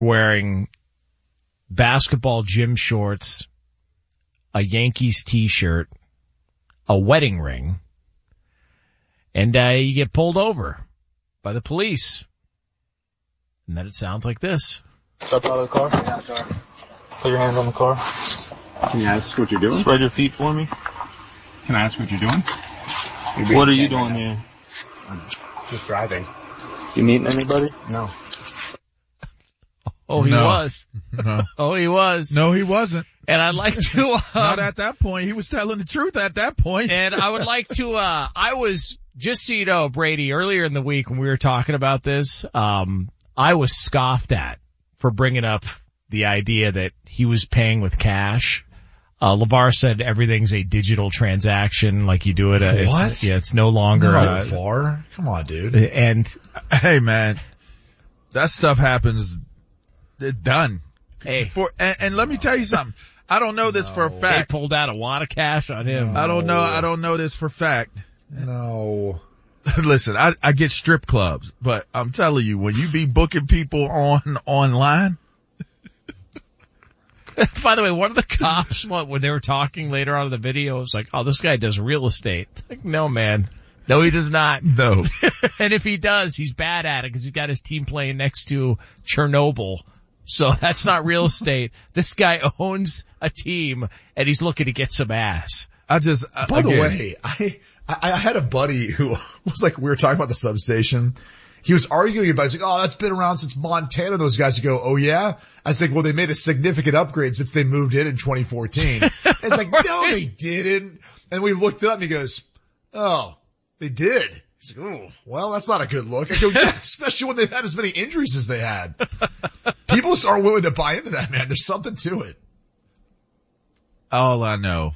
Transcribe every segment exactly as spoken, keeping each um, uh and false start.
wearing basketball gym shorts, a Yankees t-shirt, a wedding ring, and uh, you get pulled over by the police. And then it sounds like this. Step out of the car. Put your hands on the car. Can you ask what you're doing? Spread your feet for me. Can I ask what you're doing? Maybe what are you doing here? I'm just driving. You meeting anybody? No. Oh, he no. was. No. Oh, he was. No, he wasn't. And I'd like to... Um, Not at that point. He was telling the truth at that point. And I would like to... Uh, I was, just so you know, Brady, earlier in the week when we were talking about this, um, I was scoffed at for bringing up the idea that he was paying with cash. Uh, LeVar said everything's a digital transaction, like you do it. Uh, What? It's, yeah, it's no longer. No, Uh, LeVar? Come on, dude. and Hey, man, that stuff happens. It's done. hey, For, and, and let me tell you something. I don't know this for a they fact. pulled out a wad of cash on him. I don't know. I don't know this for fact. No. Listen, I, I get strip clubs, but I'm telling you, when you be booking people on online, By the way, one of the cops, what, when they were talking later on in the video, was like, oh, this guy does real estate. It's like, no, man. No, he does not. no. And if he does, he's bad at it because he's got his team playing next to Chernobyl. So that's not real estate. This guy owns a team and he's looking to get some ass. I just, By again, the way, I, I I had a buddy who was like, we were talking about the substation. He was arguing about it. He's like, oh, that's been around since Montana. Those guys would go, oh yeah? I was like, well, they made a significant upgrade since they moved in in twenty fourteen. It's like, no, they didn't. And we looked it up and he goes, oh, they did. He's like, oh, well, that's not a good look. I go, yeah, especially when they've had as many injuries as they had. People are willing to buy into that, man. There's something to it. all I know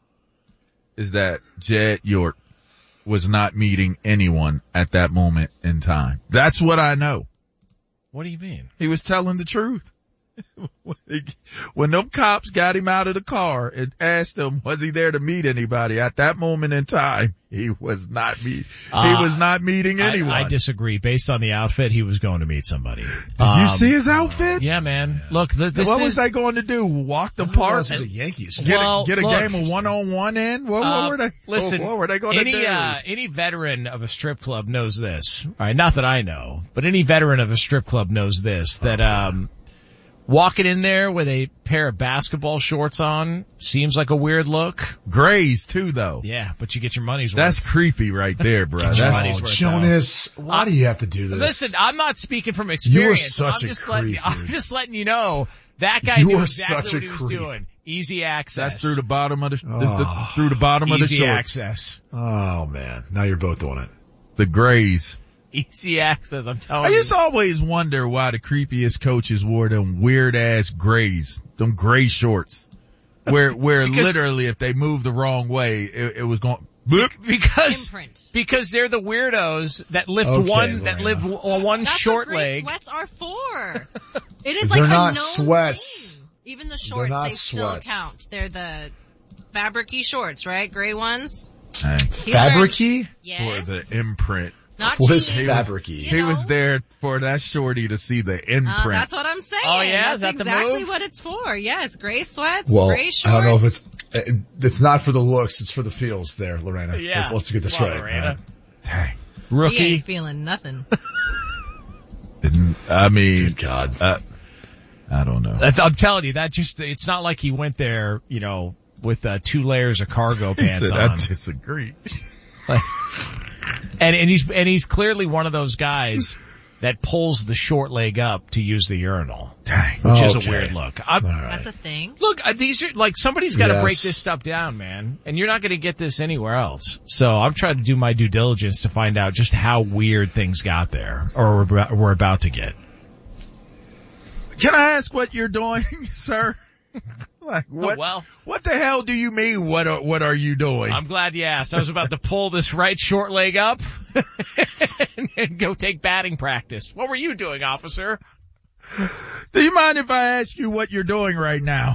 is that Jed York was not meeting anyone at that moment in time. That's what I know. What do you mean? He was telling the truth. When them cops got him out of the car and asked him, was he there to meet anybody? At that moment in time, he was not meet. Uh, he was not meeting anyone. I, I disagree. Based on the outfit, he was going to meet somebody. Did you see his outfit? Yeah, man. Look, th- this what is... was they going to do? Walk the Who park? else is a Yankees? Get, Well, a, get a look, game of one-on-one in? What, Uh, what were they, listen, what were they going to any, do? uh, any veteran of a strip club knows this. All right, not that I know, but any veteran of a strip club knows this, that, um, walking in there with a pair of basketball shorts on seems like a weird look. Grays too, though. Yeah, but you get your money's worth. That's creepy right there, bro. Get your That's, money's Oh, worth, Jonas, why do you have to do this? Listen, I'm not speaking from experience. such I'm a just letting, creep, I'm dude. just letting you know that guy You knew are exactly such a what he was creep. doing. Easy access. that's through the bottom of the, Oh. the through the bottom of the Easy shorts. access. Oh man, now you're both doing it. The grays. Easy access, I'm telling I you. used to always wonder why the creepiest coaches wore them weird ass grays, them gray shorts, where where Because- literally if they moved the wrong way, it, it was going. Boop. Because Imprint. because they're the weirdos that lift Okay, one that Lorena. live on one That's short what gray leg. sweats are for. It is They're like not a known sweats. thing. Even the shorts, not they still sweats. count. They're the fabric-y shorts, right? Gray ones. Hey, He's wearing- Fabric-y? for Yes. the imprint. Not What is jeans. fabric-y? You He was know? there for that shorty to see the Uh, imprint. that's what I'm saying. Oh, yeah? That's Is that the exactly move? what it's for. Yes, gray sweats, Well, gray shorts. I don't know if it's, it, it's not for the looks, it's for the feels there, Lorena. Yeah. Let's, let's get this Come on, right. Lorena. Dang. He Rookie. ain't feeling nothing. I mean, Good God. uh, I don't know. That's- I'm telling you, that just, it's not like he went there, you know, with uh, two layers of cargo He pants said, on. I disagree. Like, and, and he's, and he's clearly one of those guys that pulls the short leg up to use the urinal, Dang. which is a Okay. weird look. I'm, All right. That's a thing. Look, uh, these are, like, somebody's gotta Yes. break this stuff down, man. And you're not gonna get this anywhere else. So I'm trying to do my due diligence to find out just how weird things got there, or we're about, we're about to get. Can I ask what you're doing, sir? Like what? well. What the hell do you mean? What are, what are you doing? I'm glad you asked. I was about to pull this right short leg up and, and go take batting practice. What were you doing, officer? Do you mind if I ask you what you're doing right now?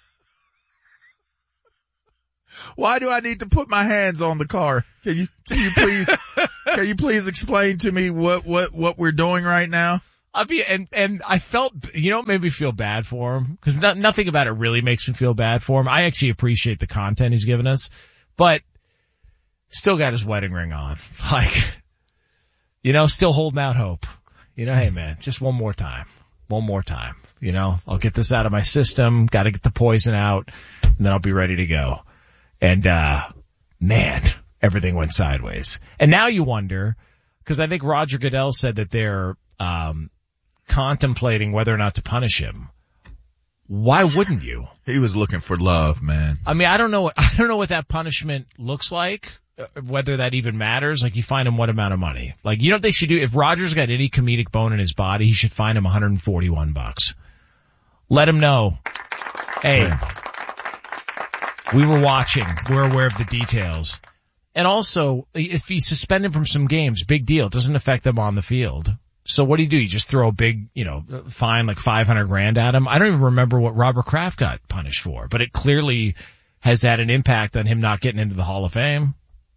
Why do I need to put my hands on the car? Can you, can you please, can you please explain to me what, what, what we're doing right now? I mean, and, and I felt, you know, it made me feel bad for him because no, nothing about it really makes me feel bad for him. I actually appreciate the content he's given us, but still got his wedding ring on. Like, you know, still holding out hope. You know, hey man, just one more time. One more time. You know, I'll get this out of my system. Got to get the poison out and then I'll be ready to go. And, uh, man, everything went sideways. And now you wonder, because I think Roger Goodell said that they're, um, contemplating whether or not to punish him. Why wouldn't you? He was looking for love, man. I mean, I don't know what, I don't know what that punishment looks like, whether that even matters. Like, you fine him what amount of money? Like, you know what they should do? If Roger's got any comedic bone in his body, he should fine him one hundred forty-one bucks. Let him know, hey, we were watching. We're aware of the details. And also, if he suspended from some games, big deal. It doesn't affect them on the field. So what do you do? You just throw a big, you know, fine like five hundred grand at him? I don't even remember what Robert Kraft got punished for, but it clearly has had an impact on him not getting into the Hall of Fame.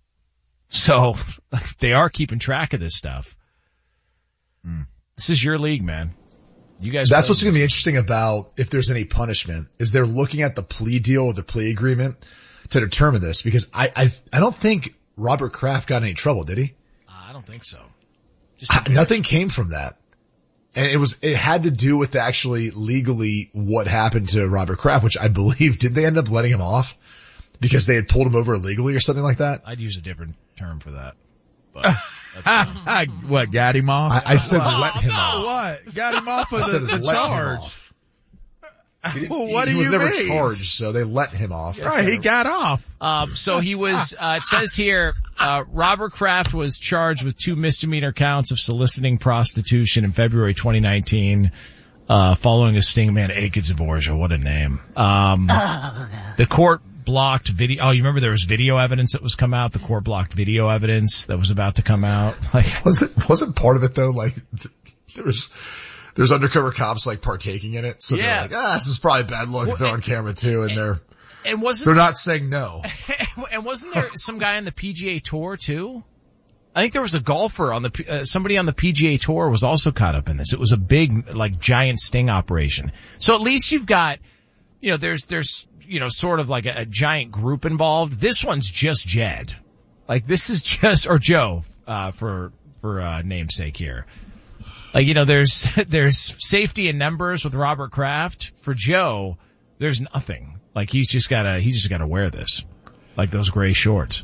So they are keeping track of this stuff. Mm. This is your league, man. You guys. That's what's going to be interesting about if there's any punishment is they're looking at the plea deal or the plea agreement to determine this, because I, I, I don't think Robert Kraft got any trouble, did he? Uh, I don't think so. Just Nothing came from that. And it was, it had to do with actually legally what happened to Robert Kraft, which I believe, did they end up letting him off because they had pulled him over illegally or something like that? I'd use a different term for that. But that's what, got him off? I, I said what? let him no, off. What? Got him off of I said the, the let charge. him off. He, well, what he do was you never mean? charged, so they let him off. Right, he got off. Um, so he was, uh, it says here, uh, Robert Kraft was charged with two misdemeanor counts of soliciting prostitution in February twenty nineteen, uh, following a stingman, Aka Zaborja. What a name. Um, the court blocked video. Oh, you remember there was video evidence that was come out? The court blocked video evidence that was about to come out. Like, was it, wasn't part of it though, like, there was, there's undercover cops like partaking in it. So yeah. they're like, ah, this is probably bad luck well, if they're and, on camera too. And, and they're, and wasn't, they're not saying no. And wasn't there some guy on the P G A Tour too? I think there was a golfer on the, uh, somebody on the P G A Tour was also caught up in this. It was a big, like, giant sting operation. So at least you've got, you know, there's, there's, you know, sort of like a, a giant group involved. This one's just Jed. Like, this is just, or Joe, uh, for, for, uh, namesake here. Like, you know, there's, there's safety in numbers with Robert Kraft. For Joe, there's nothing. Like, he's just gotta, he's just gotta wear this. Like those gray shorts.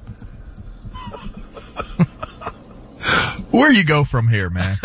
Where you go from here, man?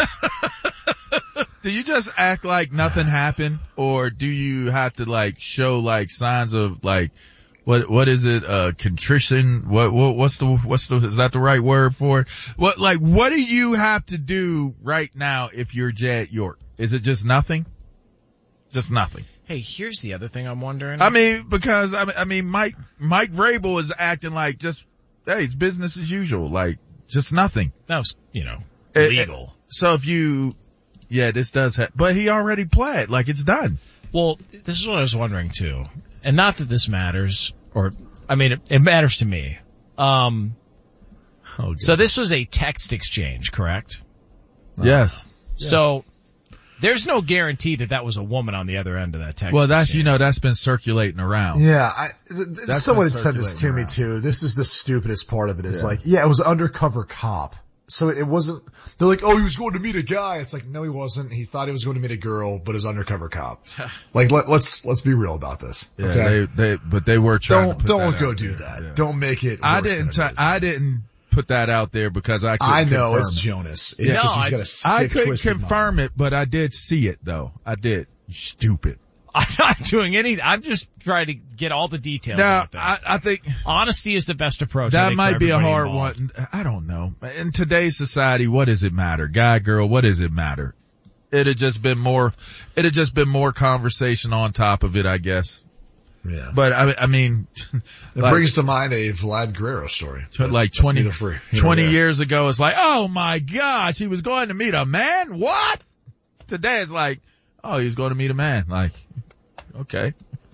Do you just act like nothing happened, or do you have to like show like signs of like, what, what is it, uh, contrition? What, what, what's the, what's the, is that the right word for it? What, like, what do you have to do right now if you're Jed York? Is it just nothing? Just nothing. Hey, here's the other thing I'm wondering. I mean, because, I mean, I mean, Mike, Mike Vrabel is acting like just, hey, it's business as usual, like, just nothing. That was, you know, it, legal. It, so if you, yeah, this does have, but he already pled, like it's done. Well, this is what I was wondering too. And not that this matters, or, I mean, it, it matters to me. Um, oh, so this was a text exchange, correct? Yes. So, there's no guarantee that that was a woman on the other end of that text. Well, that's, exchange. you know, that's been circulating around. Yeah, I, th- th- someone had said this to around. me too. This is the stupidest part of it is Yeah. like, yeah, it was an undercover cop. So it wasn't, they're like, oh, he was going to meet a guy. It's like, no, he wasn't. He thought he was going to meet a girl, but it was undercover cop. Like, let, let's, let's be real about this. Yeah, okay? they, they, but they were trying Don't, to put don't that go out do there. that. Yeah. Don't make it worse I didn't, than t- it is. I didn't put that out there because I couldn't I know confirm it's it. Jonas. It's Yeah. because No, he's got I- a sick I couldn't twisted confirm mind. it, but I did see it though. I did. You stupid. I'm not doing anything. I'm just trying to get all the details. Now, out there. I, I think Honesty is the best approach. I that think, might for be a everybody hard involved. one. I don't know. In today's society, what does it matter? Guy, girl, what does it matter? It'd have just been more, it'd have just been more conversation on top of it, I guess. Yeah. But I, I mean, It like, brings to mind a Vlad Guerrero story. but like that's twenty, neither free here nor twenty there. years ago, it's like, oh my gosh, he was going to meet a man? What? Today it's like, oh, he was going to meet a man. Like, okay.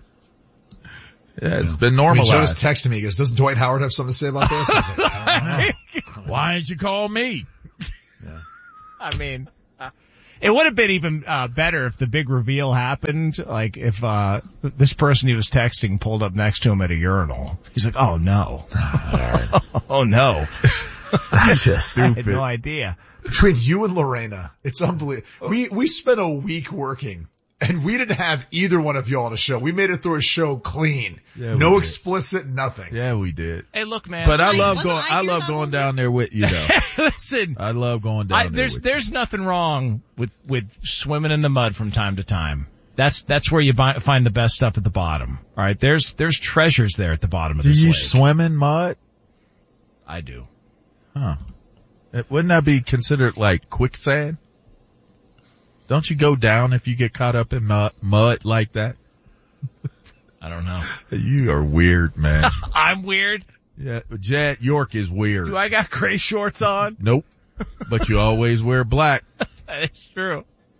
Yeah, it's been I mean, normalized. Jonas texted me. He goes, doesn't Dwight Howard have something to say about this? I was like, I don't know. Why didn't you call me? I mean, uh, It would have been even uh, better if the big reveal happened, like if uh this person he was texting pulled up next to him at a urinal. He's like, oh no. Oh no. That's just I stupid. had no idea. Between you and Lorena, it's unbelievable. We, we spent a week working and we didn't have either one of y'all on a show. We made it through a show clean. Yeah, we no did. explicit, nothing. Yeah, we did. Hey, look, man. But I Wait, love wasn't going, I I here love that going whole down there with you though. Listen, I love going down I, there there's with there's nothing wrong with with swimming in the mud from time to time. That's that's where you buy, find the best stuff at the bottom. All right, there's there's treasures there at the bottom of you. this Do you lake. swim in mud? I do. Huh. It- Wouldn't that be considered like quicksand? Don't you go down if you get caught up in mud, mud like that? I don't know. You are weird, man. I'm weird. Yeah, Jet York is weird. Do I got gray shorts on? Nope. But you always wear black. That's true.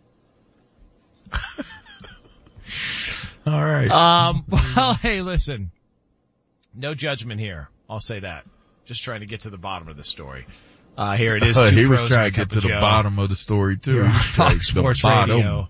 All right. Um, well, hey, listen. No judgment here. I'll say that. Just trying to get to the bottom of the story. Uh, here it is. Uh, Two he was pros trying and to a get cup to of the Joe. bottom of the story too. Here He on was trying Fox to the Sports bottom. Radio.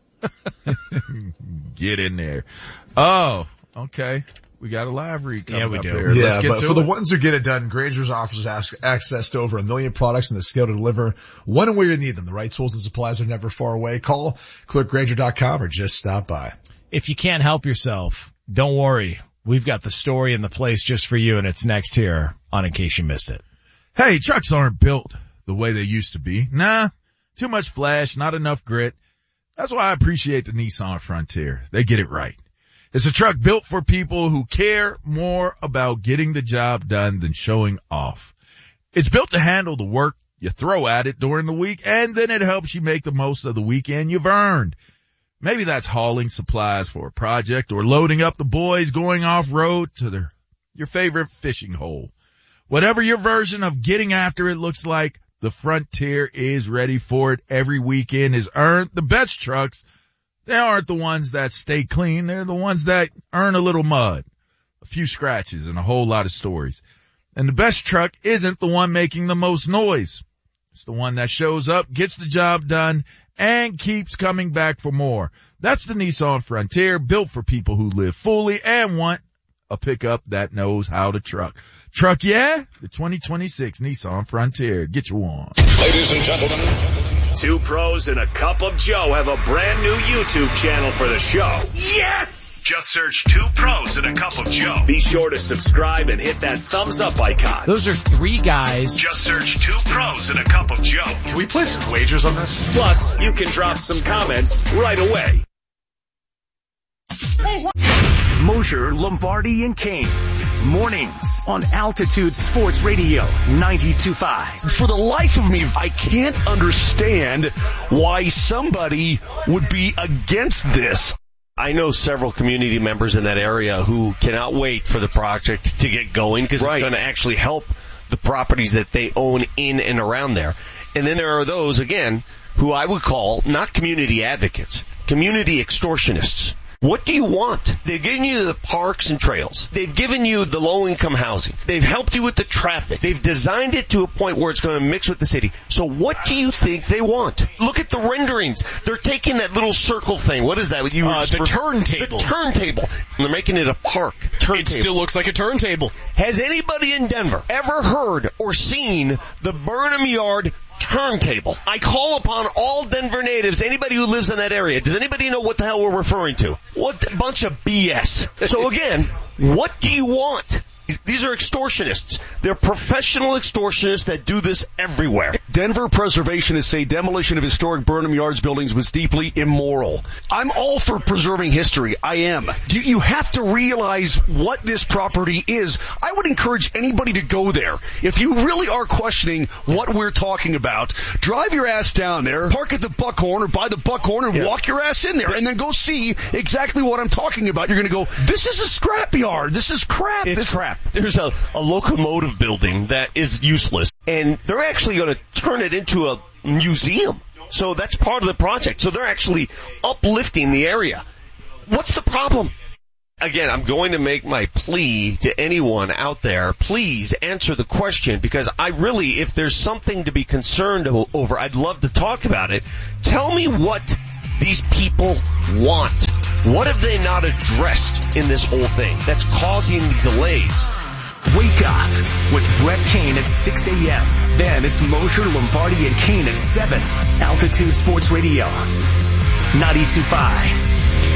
Get in there. Oh, okay. We got a live read coming Yeah, we up do. here. Yeah, Let's get but to for the it. ones who get it done, Granger's offers ask, access to over a million products and the scale to deliver when and where you need them. The right tools and supplies are never far away. Call, click Granger dot com or just stop by. If you can't help yourself, don't worry. We've got the story and the place just for you, and it's next here on In Case You Missed It. Hey, trucks aren't built the way they used to be. Nah, too much flash, not enough grit. That's why I appreciate the Nissan Frontier. They get it right. It's a truck built for people who care more about getting the job done than showing off. It's built to handle the work you throw at it during the week, and then it helps you make the most of the weekend you've earned. Maybe that's hauling supplies for a project or loading up the boys going off-road to their your favorite fishing hole. Whatever your version of getting after it looks like, the Frontier is ready for it. Every weekend is earned. The best trucks, they aren't the ones that stay clean. They're the ones that earn a little mud, a few scratches, and a whole lot of stories. And the best truck isn't the one making the most noise. It's the one that shows up, gets the job done, and keeps coming back for more. That's the Nissan Frontier, built for people who live fully and want a pickup that knows how to truck. Truck, yeah? The twenty twenty-six Nissan Frontier. Get you on. Ladies and gentlemen, Two Pros and a Cup of Joe have a brand new YouTube channel for the show. Yes! Just search Two Pros and a Cup of Joe. Be sure to subscribe and hit that thumbs up icon. Those are three guys. Just search Two Pros and a Cup of Joe. can we place some wagers on this? Plus, you can drop some comments right away. Mosher, Lombardi, and Kane. Mornings on Altitude Sports Radio ninety-two point five. For the life of me, I can't understand why somebody would be against this. I know several community members in that area who cannot wait for the project to get going because Right. it's going to actually help the properties that they own in and around there. And then there are those, again, who I would call not community advocates, community extortionists. What do you want? They've given you the parks and trails. They've given you the low-income housing. They've helped you with the traffic. They've designed it to a point where it's going to mix with the city. So what do you think they want? Look at the renderings. They're taking that little circle thing. What is that? You Uh, the turntable. The turntable. And they're making it a park. Turntable. It still looks like a turntable. Has anybody in Denver ever heard or seen the Burnham Yard turntable? I call upon all Denver natives, anybody who lives in that area. Does anybody know what the hell we're referring to? What a bunch of B S. So again, what do you want? These are extortionists. They're professional extortionists that do this everywhere. Denver preservationists say demolition of historic Burnham Yards buildings was deeply immoral. I'm all for preserving history. I am. You, you have to realize what this property is. I would encourage anybody to go there. If you really are questioning what we're talking about, drive your ass down there, park at the Buckhorn or by the Buckhorn and Yeah. walk your ass in there and then go see exactly what I'm talking about. You're going to go, this is a scrapyard. This is crap. It's this crap. There's a, a locomotive building that is useless, and they're actually going to turn it into a museum. So that's part of the project. So they're actually uplifting the area. What's the problem? Again, I'm going to make my plea to anyone out there. Please answer the question, because I really, if there's something to be concerned over, I'd love to talk about it. Tell me what these people want. What have they not addressed in this whole thing that's causing the delays? Wake up with Brett Kane at six a.m. Then it's Mosher, Lombardi, and Kane at seven. Altitude Sports Radio, ninety-two point five.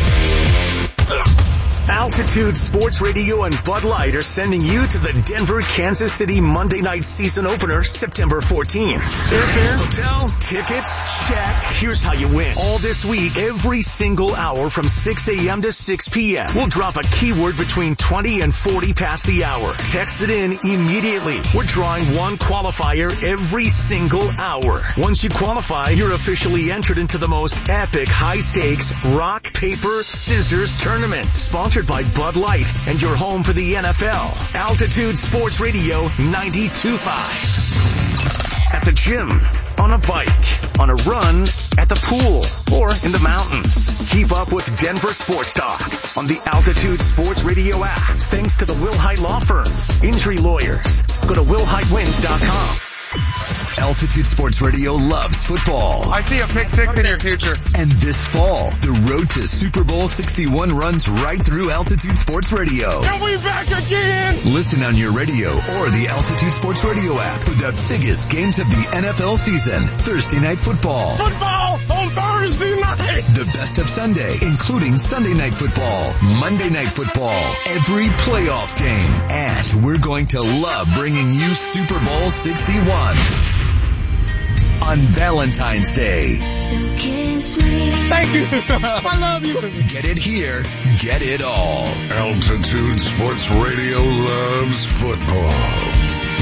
Altitude Sports Radio and Bud Light are sending you to the Denver, Kansas City Monday night season opener, September fourteenth. Airfare, hotel, tickets, check. Here's how you win. All this week, every single hour from six a.m. to six p.m. We'll drop a keyword between twenty and forty past the hour. Text it in immediately. We're drawing one qualifier every single hour. Once you qualify, you're officially entered into the most epic high-stakes rock, paper, scissors tournament. Sponsored by Bud Light and your home for the N F L. Altitude Sports Radio ninety-two point five. At the gym, on a bike, on a run, at the pool, or in the mountains. Keep up with Denver Sports Talk on the Altitude Sports Radio app. Thanks to the Will Hite Law Firm. Injury lawyers. Go to will hite wins dot com. Altitude Sports Radio loves football. I see a pick six in your future. And this fall, the road to Super Bowl sixty-one runs right through Altitude Sports Radio. Are we back again? Listen on your radio or the Altitude Sports Radio app for the biggest games of the N F L season. Thursday Night Football. Football on Thursday night. The best of Sunday, including Sunday Night Football, Monday Night Football, every playoff game. And we're going to love bringing you Super Bowl sixty-one. On Valentine's Day. Thank you. I love you. Get it here. Get it all. Altitude Sports Radio loves football.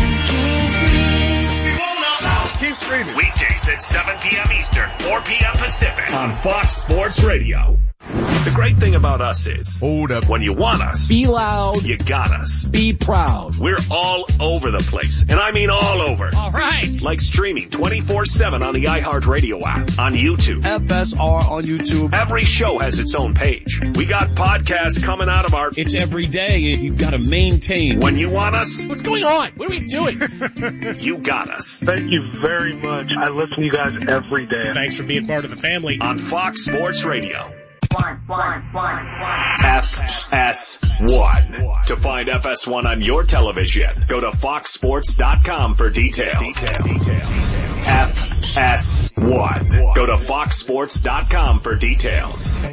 Keep screaming. Weekdays at seven p.m. Eastern, four p.m. Pacific on Fox Sports Radio. The great thing about us is, hold up. When you want us, Be loud. you got us. Be proud. We're all over the place, and I mean all over. All right. Like streaming twenty-four seven on the iHeartRadio app, on YouTube. F S R on YouTube. Every show has its own page. We got podcasts coming out of our... It's every day. You've got to maintain. When you want us... What's going on? What are we doing? You got us. Thank you very much. I listen to you guys every day. Thanks for being part of the family. On Fox Sports Radio. One, one, one, one. F S one. To find F S one on your television, go to fox sports dot com for details. Details. F S one. Go to fox sports dot com for details.